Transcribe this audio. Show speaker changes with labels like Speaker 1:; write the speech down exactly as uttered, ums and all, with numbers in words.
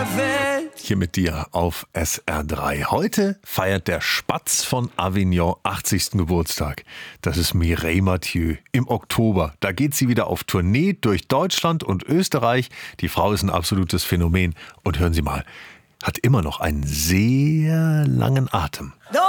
Speaker 1: Welt.
Speaker 2: Hier mit dir auf S R drei. Heute feiert der Spatz von Avignon achtzigsten Geburtstag. Das ist Mireille Mathieu im Oktober. Da geht sie wieder auf Tournee durch Deutschland und Österreich. Die Frau ist ein absolutes Phänomen. Und hören Sie mal, hat immer noch einen sehr langen Atem.
Speaker 1: The